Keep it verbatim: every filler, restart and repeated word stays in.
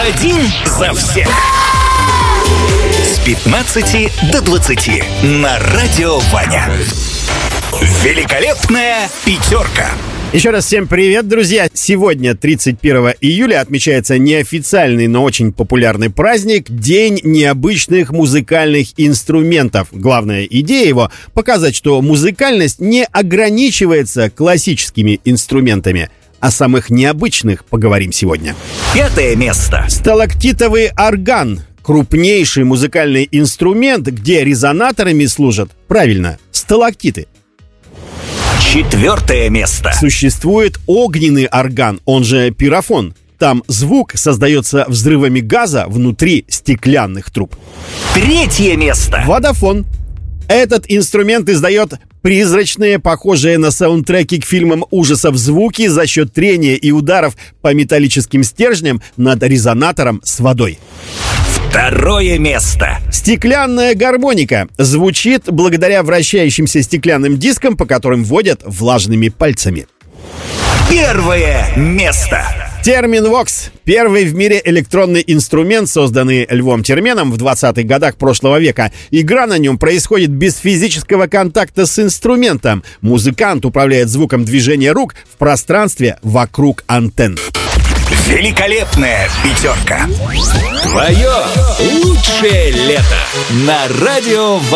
Один за всех. С пятнадцати до двадцати на Радио Ваня. Великолепная пятерка. Еще раз всем привет, друзья! Сегодня, тридцать первого июля, отмечается неофициальный, но очень популярный праздник — День необычных музыкальных инструментов. Главная идея его — показать, что музыкальность не ограничивается классическими инструментами. О самых необычных поговорим сегодня. Пятое место. Сталактитовый орган. Крупнейший музыкальный инструмент, где резонаторами служат, правильно, сталактиты. Четвертое место. Существует огненный орган, он же пирофон. Там звук создается взрывами газа внутри стеклянных труб. Третье место. Водофон. Этот инструмент издает призрачные, похожие на саундтреки к фильмам ужасов звуки за счет трения и ударов по металлическим стержням над резонатором с водой. Второе место. Стеклянная гармоника звучит благодаря вращающимся стеклянным дискам, по которым водят влажными пальцами. Первое место. Термин Vox — первый в мире электронный инструмент, созданный Львом Терменом в двадцатых годах прошлого века. Игра на нем происходит без физического контакта с инструментом. Музыкант управляет звуком движения рук в пространстве вокруг антенн. Великолепная пятерка. Твое лучшее лето на Радио